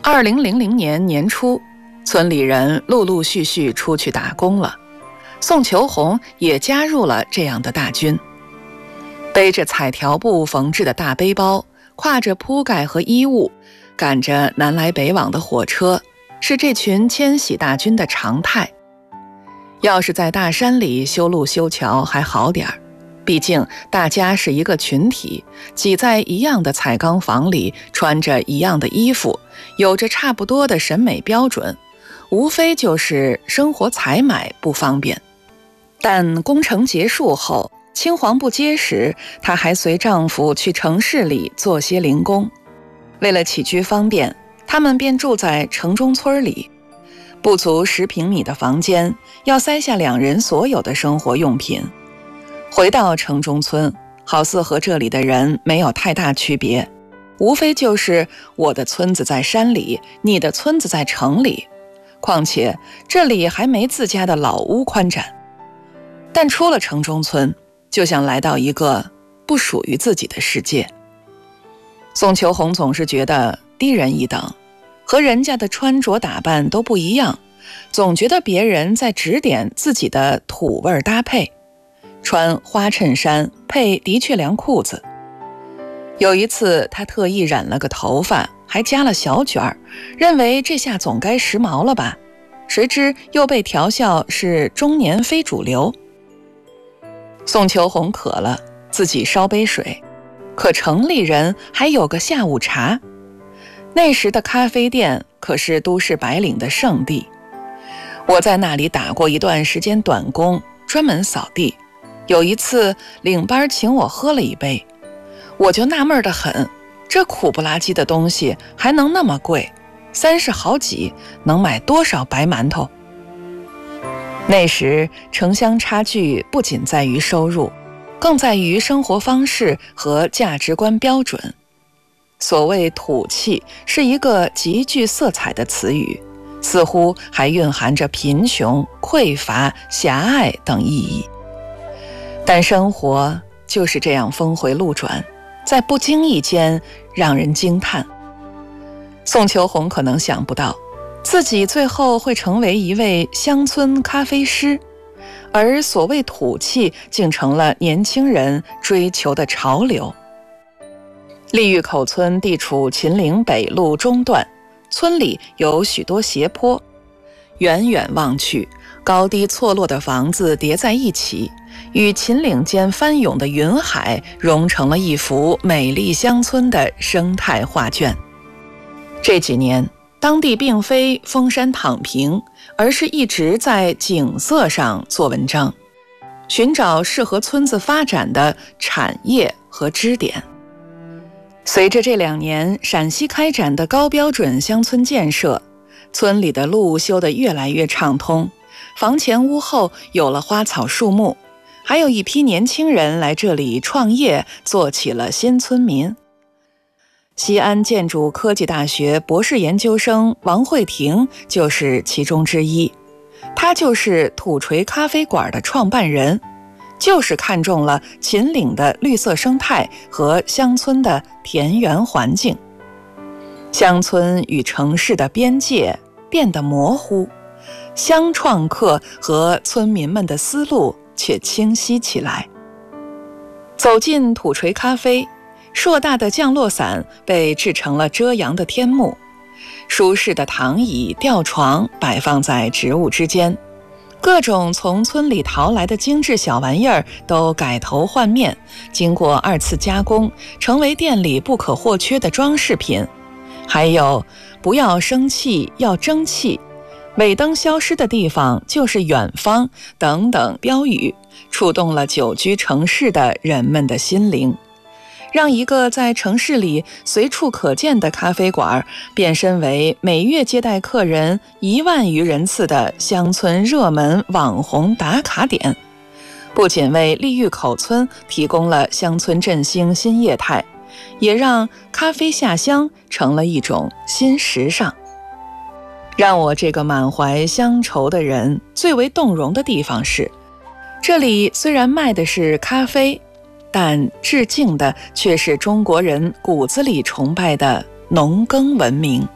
2000年年初，村里人陆陆续续出去打工了，宋求红也加入了这样的大军。背着彩条布缝制的大背包，挎着铺盖和衣物，赶着南来北往的火车，是这群迁徙大军的常态。要是在大山里修路修桥还好点儿，毕竟大家是一个群体，挤在一样的彩钢房里，穿着一样的衣服，有着差不多的审美标准，无非就是生活采买不方便。但工程结束后，青黄不接时，她还随丈夫去城市里做些零工。为了起居方便，他们便住在城中村里。不足10平米的房间，要塞下2人所有的生活用品。回到城中村，好似和这里的人没有太大区别，无非就是我的村子在山里，你的村子在城里，况且这里还没自家的老屋宽展。但出了城中村，就像来到一个不属于自己的世界。宋求红总是觉得低人一等，和人家的穿着打扮都不一样，总觉得别人在指点自己的土味搭配，穿花衬衫配的确良裤子。有一次他特意染了个头发，还加了小卷儿，认为这下总该时髦了吧，谁知又被调笑是中年非主流。宋求红渴了，自己烧杯水，可城里人还有个下午茶。那时的咖啡店可是都市白领的圣地，我在那里打过一段时间短工，专门扫地。有一次领班请我喝了一杯，我就纳闷得很，这苦不拉几的东西还能那么贵，30好几，能买多少白馒头？那时城乡差距不仅在于收入，更在于生活方式和价值观标准。所谓土气是一个极具色彩的词语，似乎还蕴含着贫穷、匮乏、狭隘等意义。但生活就是这样峰回路转，在不经意间让人惊叹。宋求红可能想不到，自己最后会成为一位乡村咖啡师，而所谓土气竟成了年轻人追求的潮流。利峪口村地处秦岭北路中段，村里有许多斜坡，远远望去，高低错落的房子叠在一起，与秦岭间翻涌的云海融成了一幅美丽乡村的生态画卷。这几年，当地并非封山躺平，而是一直在景色上做文章，寻找适合村子发展的产业和支点。随着这2年陕西开展的高标准乡村建设，村里的路修得越来越畅通，房前屋后有了花草树木，还有一批年轻人来这里创业，做起了新村民。西安建筑科技大学博士研究生王慧婷就是其中之一，她就是土锤咖啡馆的创办人，就是看中了秦岭的绿色生态和乡村的田园环境。乡村与城市的边界变得模糊，乡创客和村民们的思路却清晰起来。走进土锤咖啡，硕大的降落伞被制成了遮阳的天幕，舒适的躺椅、吊床摆放在植物之间，各种从村里淘来的精致小玩意儿都改头换面，经过2次加工，成为店里不可或缺的装饰品。还有不要生气，要争气，尾灯消失的地方就是远方等等标语，触动了久居城市的人们的心灵，让一个在城市里随处可见的咖啡馆变身为每月接待客人1万余人次的乡村热门网红打卡点。不仅为利峪口村提供了乡村振兴新业态，也让咖啡下乡成了一种新时尚。让我这个满怀乡愁的人最为动容的地方是，这里虽然卖的是咖啡，但致敬的却是中国人骨子里崇拜的农耕文明。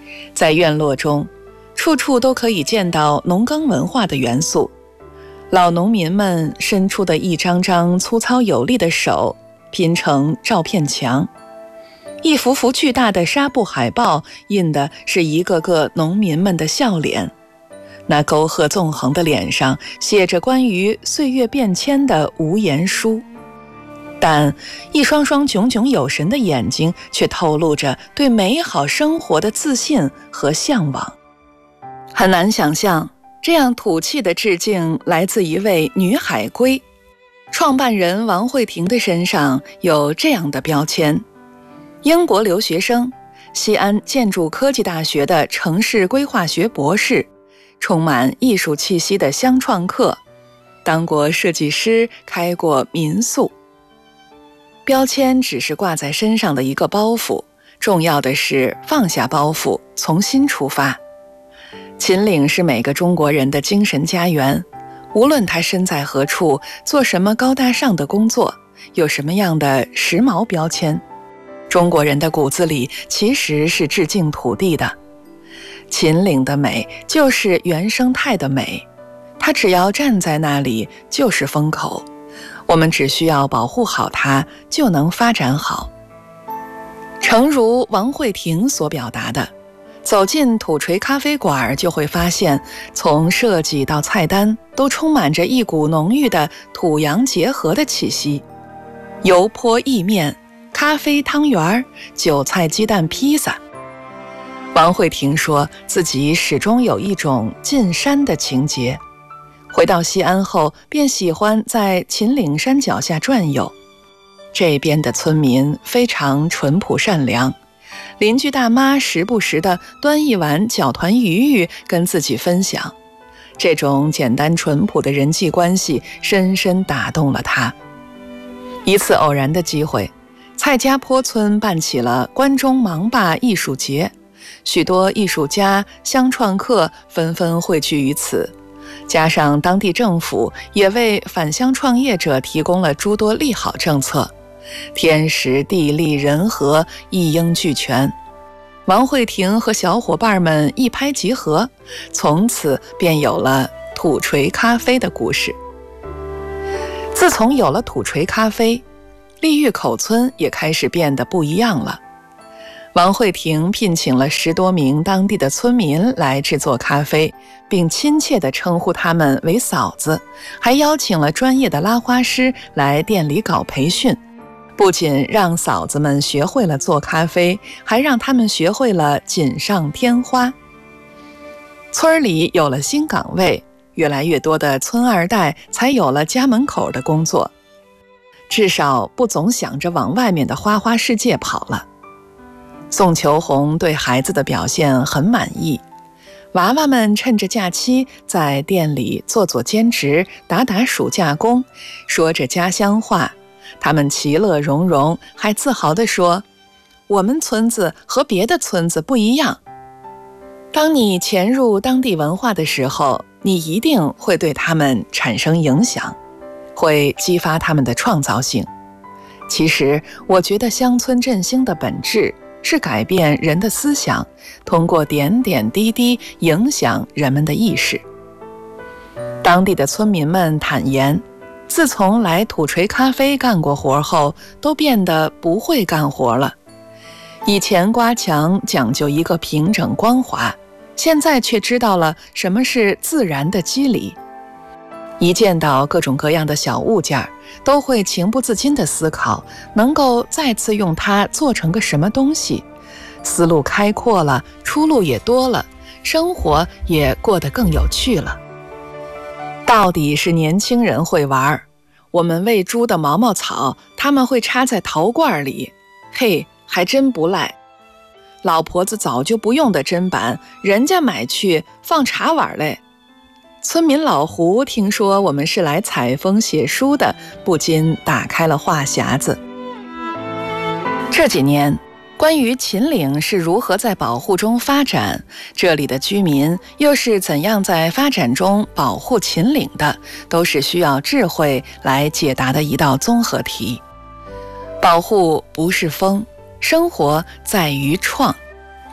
在院落中，处处都可以见到农耕文化的元素。老农民们伸出的一张张粗糙有力的手拼成照片墙，一幅幅巨大的纱布海报印的是一个个农民们的笑脸，那沟壑纵横的脸上写着关于岁月变迁的无言书，但一双双炯炯有神的眼睛却透露着对美好生活的自信和向往。很难想象，这样土气的致敬来自一位女海归。创办人王慧婷的身上有这样的标签：英国留学生，西安建筑科技大学的城市规划学博士，充满艺术气息的乡创客，当过设计师，开过民宿。标签只是挂在身上的一个包袱，重要的是放下包袱，从新出发。秦岭是每个中国人的精神家园，无论他身在何处，做什么高大上的工作，有什么样的时髦标签，中国人的骨子里其实是致敬土地的。秦岭的美就是原生态的美，它只要站在那里就是风口，我们只需要保护好它，就能发展好。诚如王慧婷所表达的，走进土锤咖啡馆就会发现，从设计到菜单都充满着一股浓郁的土洋结合的气息。油泼意面、咖啡汤圆、韭菜鸡蛋披萨。王慧婷说自己始终有一种进山的情节，回到西安后便喜欢在秦岭山脚下转悠。这边的村民非常淳朴善良，邻居大妈时不时地端一碗搅团鱼跟自己分享，这种简单淳朴的人际关系深深打动了他。一次偶然的机会，蔡家坡村办起了关中芒坝艺术节，许多艺术家、乡创客纷纷汇聚于此，加上当地政府也为返乡创业者提供了诸多利好政策，天时地利人和一应俱全。王慧婷和小伙伴们一拍即合，从此便有了土锤咖啡的故事。自从有了土锤咖啡，利峪口村也开始变得不一样了。王慧婷聘请了10多名当地的村民来制作咖啡，并亲切地称呼他们为嫂子，还邀请了专业的拉花师来店里搞培训。不仅让嫂子们学会了做咖啡，还让他们学会了锦上添花。村里有了新岗位，越来越多的村二代才有了家门口的工作，至少不总想着往外面的花花世界跑了。宋秋红对孩子的表现很满意，娃娃们趁着假期在店里做做兼职，打打暑假工，说着家乡话，他们其乐融融，还自豪地说，我们村子和别的村子不一样。当你潜入当地文化的时候，你一定会对他们产生影响，会激发他们的创造性。其实我觉得乡村振兴的本质是改变人的思想，通过点点滴滴影响人们的意识。当地的村民们坦言，自从来土锤咖啡干过活后，都变得不会干活了。以前刮墙讲究一个平整光滑，现在却知道了什么是自然的肌理。一见到各种各样的小物件，都会情不自禁地思考，能够再次用它做成个什么东西。思路开阔了，出路也多了，生活也过得更有趣了。到底是年轻人会玩，我们喂猪的毛毛草，他们会插在陶罐里，嘿，还真不赖。老婆子早就不用的砧板，人家买去放茶碗嘞。村民老胡听说我们是来采风写书的，不禁打开了话匣子。这几年，关于秦岭是如何在保护中发展，这里的居民又是怎样在发展中保护秦岭的，都是需要智慧来解答的一道综合题。保护不是疯，生活在于创。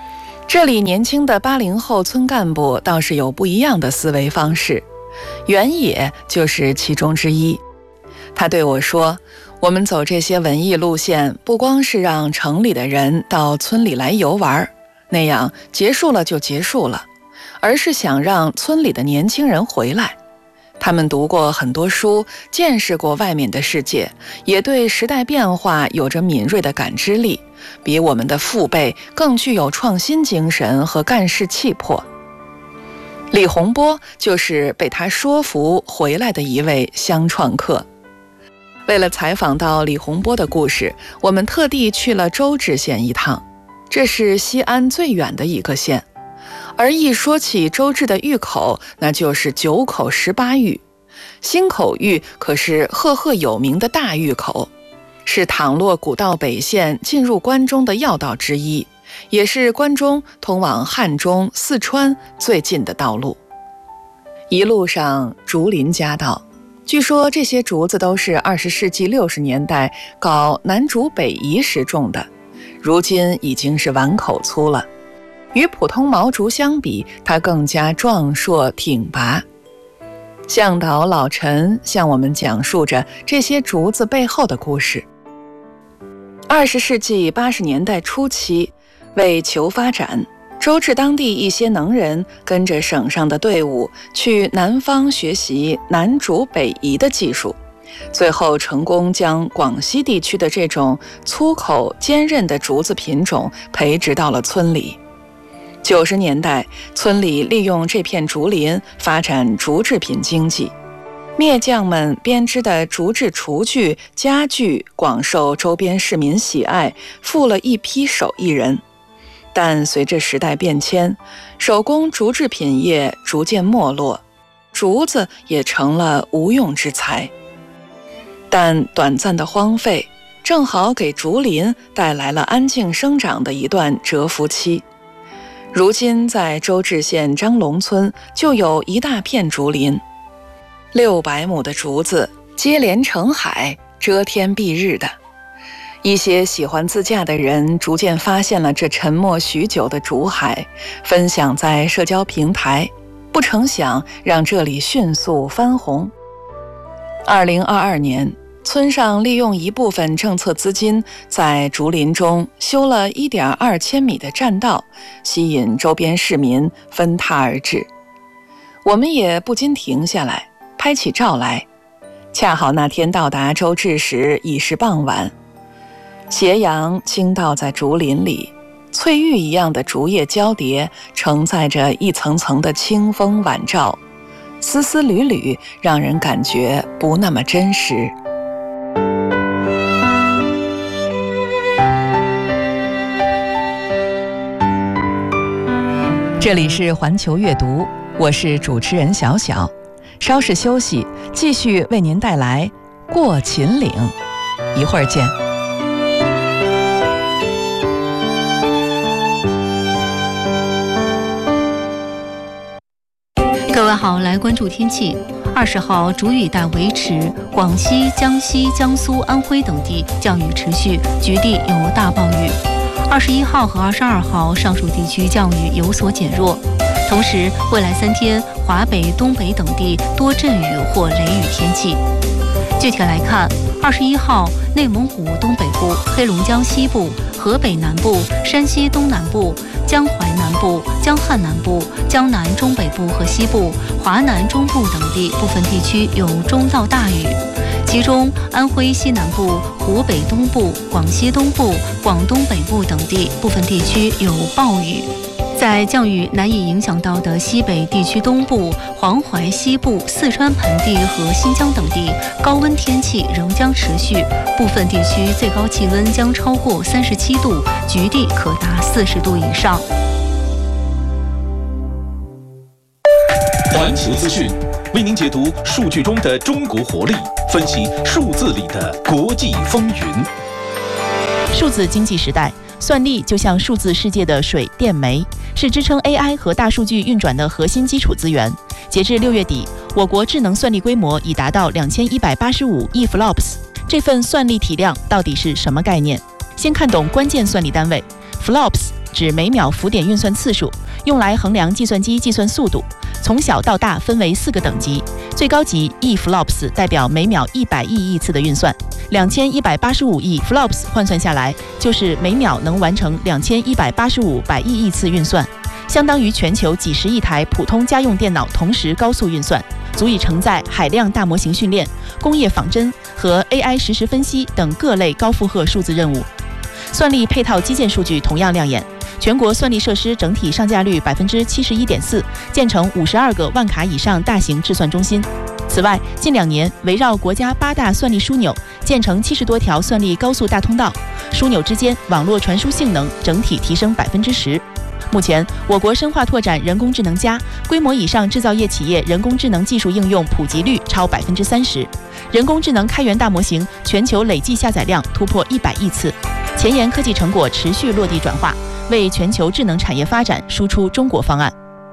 这里年轻的80后村干部倒是有不一样的思维方式，原野就是其中之一。他对我说，我们走这些文艺路线，不光是让城里的人到村里来游玩，那样结束了就结束了，而是想让村里的年轻人回来。他们读过很多书，见识过外面的世界，也对时代变化有着敏锐的感知力，比我们的父辈更具有创新精神和干事气魄。李洪波就是被他说服回来的一位乡创客。为了采访到李洪波的故事，我们特地去了周至县一趟，这是西安最远的一个县。而一说起周至的玉口，那就是9口18玉。新口玉可是赫赫有名的大玉口，是倘洛古道北线进入关中的要道之一，也是关中通往汉中、四川最近的道路。一路上竹林夹道，据说这些竹子都是20世纪60年代搞南竹北移时种的，如今已经是碗口粗了。与普通毛竹相比，它更加壮硕挺拔。向导老陈向我们讲述着这些竹子背后的故事。20世纪80年代初期，为求发展，周至当地一些能人跟着省上的队伍去南方学习南竹北移的技术，最后成功将广西地区的这种粗口坚韧的竹子品种培植到了村里。90年代，村里利用这片竹林发展竹制品经济，篾匠们编织的竹制厨具、家具广受周边市民喜爱，富了一批手艺人。但随着时代变迁，手工竹制品业逐渐没落，竹子也成了无用之材。但短暂的荒废，正好给竹林带来了安静生长的一段蛰伏期。如今在周至县张龙村就有一大片竹林，600亩的竹子接连成海，遮天蔽日的。一些喜欢自驾的人逐渐发现了这沉默许久的竹海，分享在社交平台，不成想让这里迅速翻红。2022年，村上利用一部分政策资金，在竹林中修了1.2千米的栈道，吸引周边市民纷沓而至。我们也不禁停下来，拍起照来。恰好那天到达周至时已是傍晚，斜阳倾倒在竹林里，翠玉一样的竹叶交叠，承载着一层层的清风晚照，丝丝缕缕，让人感觉不那么真实。这里是环球阅读，我是主持人小小。稍事休息，继续为您带来过秦岭。一会儿见。 各位好，来关注天气。20号主雨带维持，广西、江西、江苏、安徽等地降雨持续，局地有大暴雨。21号和22号上述地区降雨有所减弱，同时未来3天华北、东北等地多阵雨或雷雨天气。具体来看，21号内蒙古东北部、黑龙江西部、河北南部、山西东南部、江淮南部、江汉南部、江南中北部和西部、华南中部等地部分地区有中到大雨，其中安徽西南部、湖北东部、广西东部、广东北部等地部分地区有暴雨。在降雨难以影响到的西北地区东部、黄淮西部、四川盆地和新疆等地，高温天气仍将持续，部分地区最高气温将超过37度，局地可达40度以上。 环球资讯为您解读数据中的中国活力，分析数字里的国际风云。 数字经济时代，算力就像数字世界的水电煤，是支撑 AI 和大数据运转的核心基础资源。截至6月底，我国智能算力规模已达到2185亿 FLOPS。这份算力体量到底是什么概念？先看懂关键算力单位。FLOPS 指每秒浮点运算次数，用来衡量计算机计算速度。从小到大分为4个等级，最高级 e-flops 代表每秒100亿亿次的运算，2185亿 flops 换算下来就是每秒能完成2185百亿亿次运算，相当于全球几十亿台普通家用电脑同时高速运算，足以承载海量大模型训练、工业仿真和 AI 实时分析等各类高负荷数字任务。算力配套基建数据同样亮眼，全国算力设施整体上架率71.4%，建成52个万卡以上大型制算中心。此外，近2年围绕国家8大算力枢纽，建成70多条算力高速大通道，枢纽之间网络传输性能整体提升10%。目前，我国深化拓展人工智能+，规模以上制造业企业人工智能技术应用普及率超30%，人工智能开源大模型全球累计下载量突破100亿次，前沿科技成果持续落地转化，为全球智能产业发展输出中国方案。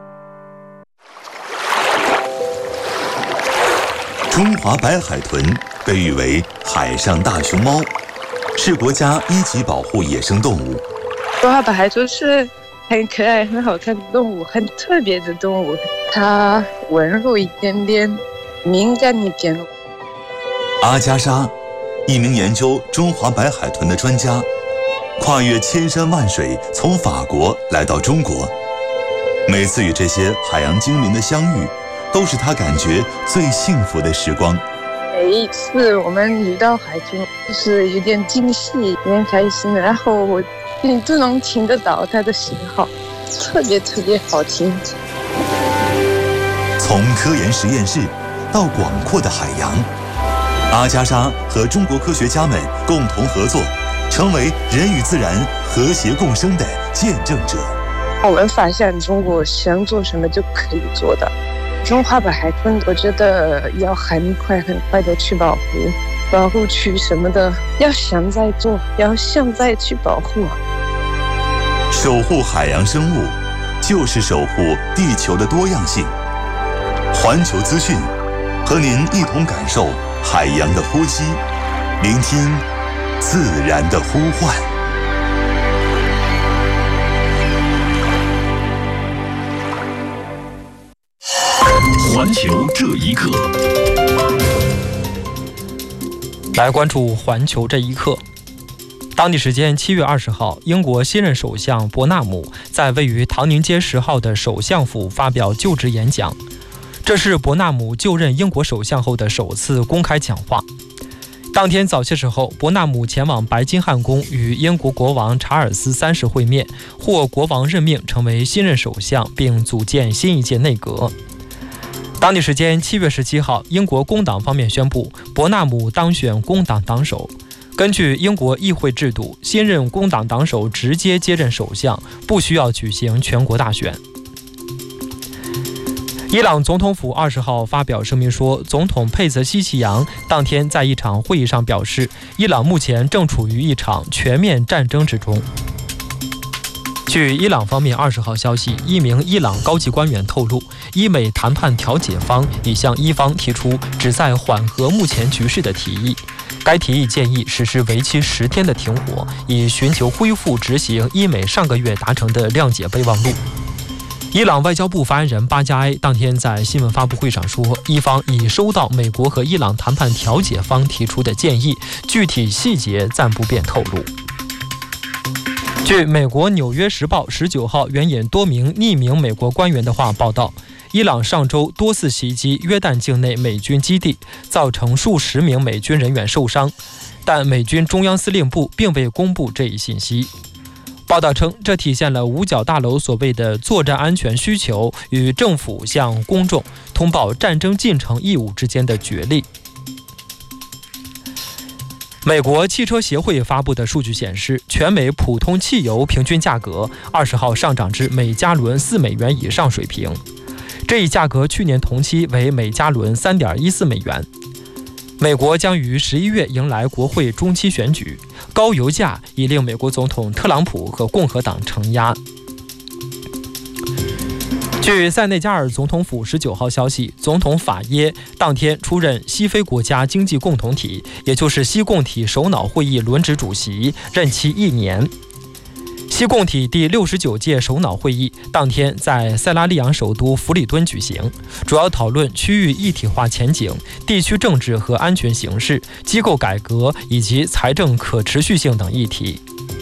中华白海豚被誉为海上大熊猫，是国家1级保护野生动物。 中华白海豚是很可爱、很好看的动物，很特别的动物。它温柔一点点，敏感一点。 阿加莎，一名研究中华白海豚的专家，跨越千山万水，从法国来到中国。每次与这些海洋精灵的相遇，都是他感觉最幸福的时光。 每一次我们遇到海豚，就是有点惊喜，有点开心，然后你都能听得到它的信号，特别好听。 从科研实验室到广阔的海洋，阿加莎和中国科学家们共同合作，成为人与自然和谐共生的见证者。 我们发现中国想做什么就可以做到。中华白海豚，我觉得要很快的去保护区什么的，要想再做，要想再去保护。 守护海洋生物，就是守护地球的多样性。环球资讯，和您一同感受海洋的呼吸，聆听自然的呼唤。 环球这一刻， 来关注环球这一刻。当地时间7月20号，英国新任首相伯纳姆在位于唐宁街10号的首相府发表就职演讲，这是伯纳姆就任英国首相后的首次公开讲话。当天早些时候，伯纳姆前往白金汉宫与英国国王查尔斯3世会面，获国王任命成为新任首相，并组建新一届内阁。当地时间7月17号，英国工党方面宣布伯纳姆当选工党党首。根据英国议会制度，新任工党党首直接接任首相，不需要举行全国大选。伊朗总统府20号发表声明说，总统佩泽西奇扬当天在一场会议上表示，伊朗目前正处于一场全面战争之中。据伊朗方面20号消息，一名伊朗高级官员透露，伊美谈判调解方已向伊方提出旨在缓和目前局势的提议。该提议建议实施为期10天的停火，以寻求恢复执行伊美上个月达成的谅解备忘录。伊朗外交部发言人巴加埃当天在新闻发布会上说，伊方已收到美国和伊朗谈判调解方提出的建议，具体细节暂不便透露。据美国《纽约时报》19号援引多名匿名美国官员的话报道，伊朗上周多次袭击约旦境内美军基地，造成数十名美军人员受伤，但美军中央司令部并未公布这一信息。报道称，这体现了五角大楼所谓的作战安全需求与政府向公众通报战争进程义务之间的角力。美国汽车协会发布的数据显示，全美普通汽油平均价格20号上涨至每加仑4美元以上水平，这一价格去年同期为每加仑3.14美元。美国将于11月迎来国会中期选举，高油价已令美国总统特朗普和共和党承压。据塞内加尔总统府19号消息，总统法耶当天出任西非国家经济共同体，也就是西共体首脑会议轮值主席，任期1年。 西共体第69届首脑会议当天在塞拉利昂首都弗里敦举行，主要讨论区域一体化前景、地区政治和安全形势、机构改革以及财政可持续性等议题。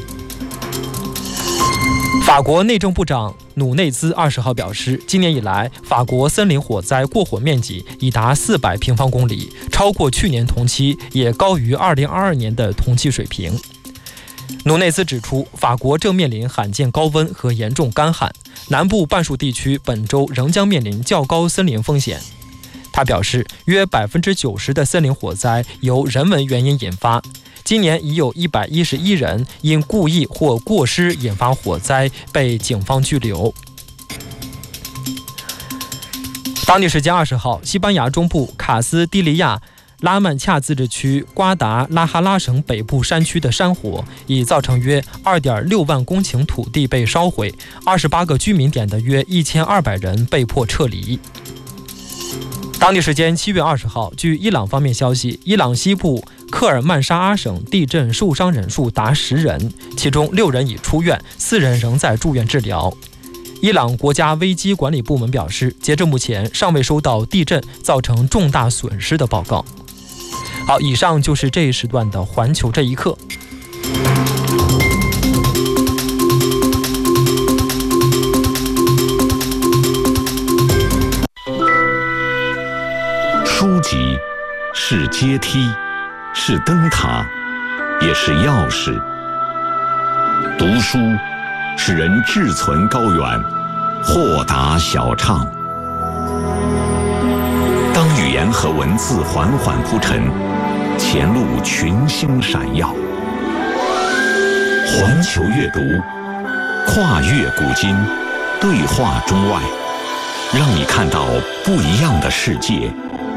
法国内政部长努内兹20号表示，今年以来，法国森林火灾过火面积已达400平方公里，超过去年同期，也高于2022年的同期水平。努内兹指出，法国正面临罕见高温和严重干旱，南部半数地区本周仍将面临较高森林风险。他表示，约90%的森林火灾由人为原因引发，今年已有111人因故意或过失引发火灾被警方拘留。当地时间20号，西班牙中部卡斯蒂利亚拉曼恰自治区瓜达拉哈拉省北部山区的山火已造成约 2.6 万公顷土地被烧毁，28个居民点的约1200人被迫撤离。当地时间7月20号，据伊朗方面消息，伊朗西部克尔曼沙阿省地震受伤人数达10人，其中6人已出院，4人仍在住院治疗。伊朗国家危机管理部门表示，截至目前尚未收到地震造成重大损失的报告。好，以上就是这一时段的环球这一刻。 书籍是阶梯，是灯塔，也是钥匙。读书使人志存高远，豁达小畅。当语言和文字缓缓铺陈，前路群星闪耀。环球阅读，跨越古今，对话中外，让你看到不一样的世界，